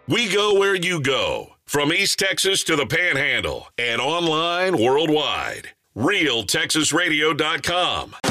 We go where you go. From East Texas to the Panhandle and online worldwide. RealTexasRadio.com.